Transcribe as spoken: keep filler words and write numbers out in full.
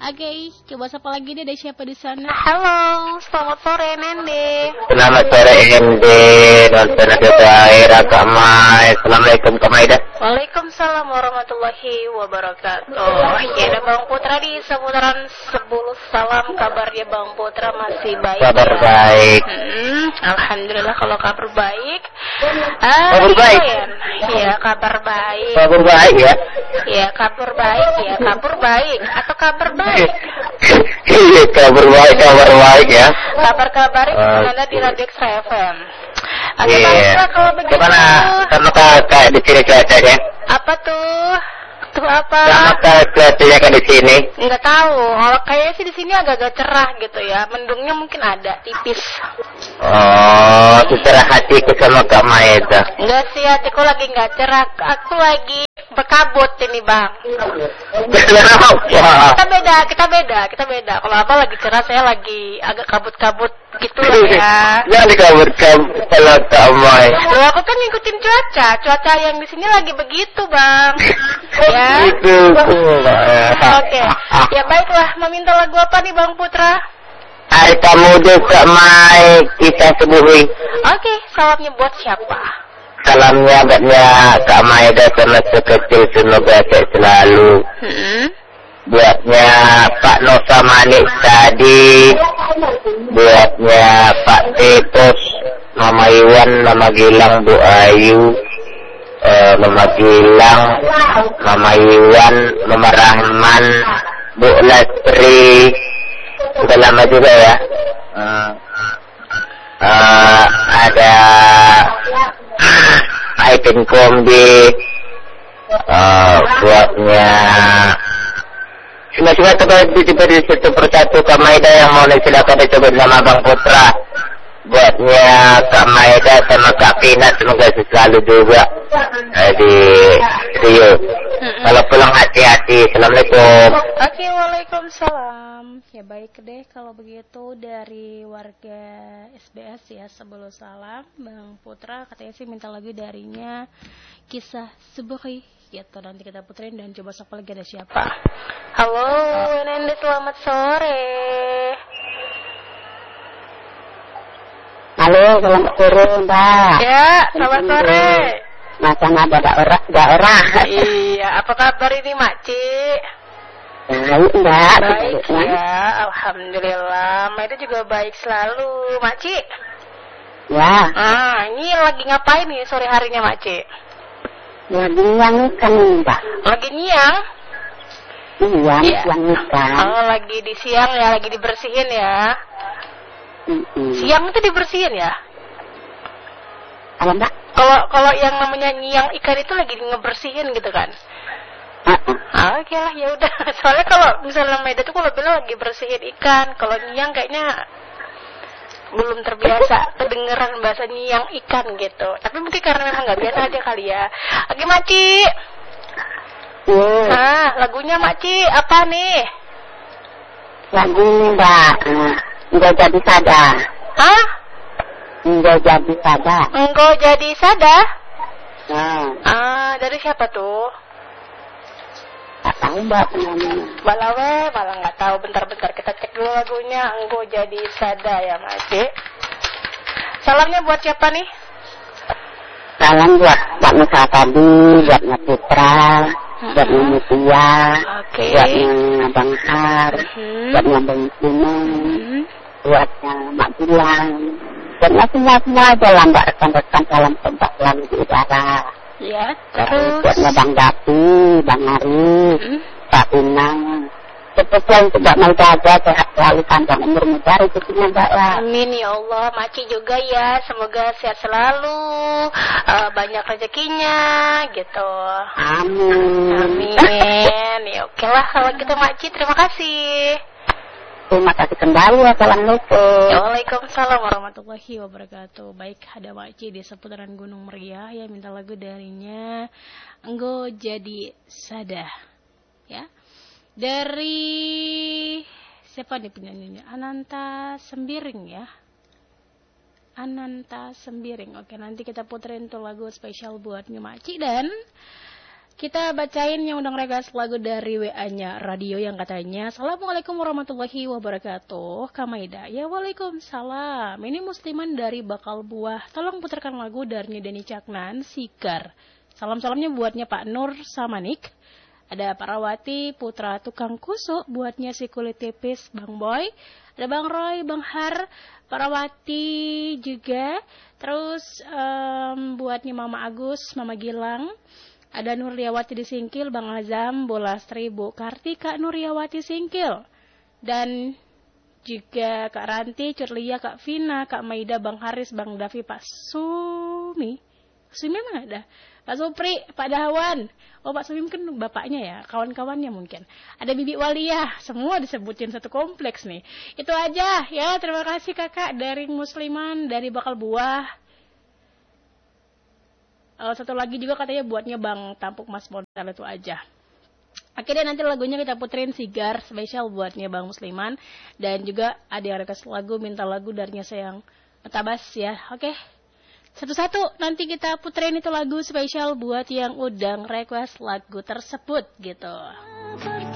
Oke, coba sapa lagi deh, ada siapa di sana? Halo, selamat sore Nende. Selamat sore Nende, nonton ada daerah Kak Mai. Assalamualaikum Kak Maida. Waalaikumsalam warahmatullahi wabarakatuh. Ya, ada Bang Putra di seputaran sepuluh salam. Kabarnya Bang Putra masih baik? Kabar ya? baik. Hmm, Alhamdulillah kalau kabar baik. Ah, kabar baik. Ya, kabar baik. Kabar baik ya. Ya, kabar baik ya, kabar baik atau kabar baik. Iya, kabar baik, kabar baik ya. Kabar-kabar itu uh, ada di Radio Extra F M. Oke, yeah. Baiklah kalau begitu. Gimana sama kakak di sini cuacanya? Apa tuh? Tuh apa? Sama cuacanya kan di sini? Enggak tahu. Kalau kayaknya sih di sini agak-agak cerah gitu ya. Mendungnya mungkin ada tipis. Oh, secerah hatiku sama Kak Maeda. Enggak sih, hatiku lagi enggak cerah. Aku lagi berkabut ini Bang. Kita beda, kita beda, kita beda. Kalau apa lagi cerah, saya lagi agak kabut-kabut gitu loh ya. Jangan dikabut-kabut kalau Kak Mai. Loh, aku kan ngikutin cuaca, cuaca yang di sini lagi begitu Bang. Ya. Itu. Oke. Ya baiklah, meminta lagu apa nih Bang Putra? Hari Pemuda Kak Mai kita sebuhi. Oke, salamnya buat siapa? Salamnya buatnya Kak Maeda sama sekecil semoga sehat selalu. Hmm. Buatnya Pak Nosa Manik tadi. Buatnya Pak Tetos, Mama Iwan, Mama Gilang, Bu Ayu, uh, Mama Gilang, Mama Iwan, Mama Rahman, Bu Lastri. Sudah lama juga ya. Uh, uh, ada Aitin Kombi, uh, buatnya semua-semua coba di satu persatu Kak Maeda yang mau silakan dicoba sama Bang Putra. Buatnya Kak Maeda sama Kak Pina semoga selalu juga uh, di Rio. Kalau pulang hati-hati. Assalamualaikum. Oke, waalaikumsalam. Ya baik deh kalau begitu dari warga S B S ya, sebelum salam Bang Putra katanya sih minta lagu darinya Kisah Sebuhi. Ya tuh nanti kita puterin dan coba sapa lagi ada siapa. Halo Nende, selamat sore. Halo, selamat sore Mbak. Ya, selamat sore. Masa ada daerah, daerah. Iya, apa kabar ini Makcik? Baik Mbak. Baik ya, Alhamdulillah. Mbak itu juga baik selalu, Makcik. Ya. Ah, ini lagi ngapain nih sore harinya Makcik? Lagi nyang ikan Mbak. Lagi nyiang? Iya, ya. Nyang ikan. Oh, lagi di siang ya, lagi dibersihin ya. Mm-hmm. Siang itu dibersihin ya? Apa Mbak? Kalau kalau yang namanya nyiang ikan itu lagi ngebersihin gitu kan? Uh-uh. Ah, oke lah, ya udah. Soalnya kalau misalnya Maeda tuh kalau bilang lagi bersihin ikan, kalau nyiang kayaknya belum terbiasa kedengeran bahasa nyiang ikan gitu. Tapi mungkin karena memang nggak biasa aja kali ya. Oke, Maci. Yeah. Nah, lagunya Maci apa nih? Lagu Mbak. Enggak jadi sadar. Hah? Enggak jadi sadar. Enggak jadi sadar? Nah. Ah, dari siapa tuh? Tak tahu Mbak namanya. Balawe, malah nggak tahu. Bentar-bentar kita cek dulu lagunya. Enggak jadi sadar ya Maci. Salamnya buat siapa nih? Salam buat Mbak Nusa tadi, buatnya Putra, uh-huh. buatnya Mutia, okay. buatnya Bang Har, uh-huh. buatnya Bang Sino, uh-huh. buatnya Mak Gilang, buatnya semua-semua aja lah Mbak, rekan-rekan salam tempat selalu di udara. Ya, terus. Buatnya Bang Dapi, Bang Arif, uh-huh. Pak Pinang. Spesial untuk Mbak Maida aja, sehat selalu, panjang umur muda, rezekinya Mbak ya. Amin ya Allah, Maci juga ya, semoga sehat selalu, uh, banyak rezekinya, gitu. Amin. Amin. Ya oke lah kalau gitu Maci, terima kasih. Terima kasih kembali, assalamualaikum. Waalaikumsalam warahmatullahi wabarakatuh. Baik, ada Maci di seputaran Gunung Meriah yang minta lagu darinya Enggo Jadi Sada, ya. Dari siapa nih penyanyinya? Ananta Sembiring ya. Ananta Sembiring. Oke, nanti kita puterin tuh lagu spesial buat Maci dan Kita bacain yang undang request lagu dari W A-nya Radio yang katanya, Assalamualaikum warahmatullahi wabarakatuh. Kamaida, ya waalaikumsalam. Ini musliman dari Bakal Buah. Tolong putarkan lagu dari Denny Caknan, Sikar. Salam-salamnya buatnya Pak Nur Samanik. Ada Pak Rawati, Putra Tukang Kusuk, buatnya si kulit tipis, Bang Boy. Ada Bang Roy, Bang Har, Pak Rawati juga. Terus um, buatnya Mama Agus, Mama Gilang. Ada Nurliawati di Singkil, Bang Azam, Bolastri, Bu Kartika, Nurliawati Singkil. Dan juga Kak Ranti, Curlia, Kak Vina, Kak Maida, Bang Haris, Bang Davi, Pak Sumi. Sumi mana ada? Pak Supri, Pak Dawan. Oh, Pak Sumi mungkin bapaknya ya, kawan-kawannya mungkin. Ada Bibi Waliyah, semua disebutin satu kompleks nih. Itu aja ya, terima kasih kakak dari Musliman, dari Bakal Buah. Uh, satu lagi juga katanya buatnya Bang Tampuk Mas Modal, itu aja. Akhirnya nanti lagunya kita puterin Sigar spesial buatnya Bang Musliman. Dan juga ada yang request lagu, minta lagu darinya Sayang Tabas ya. Oke, satu-satu nanti kita puterin itu lagu spesial buat yang udang request lagu tersebut gitu.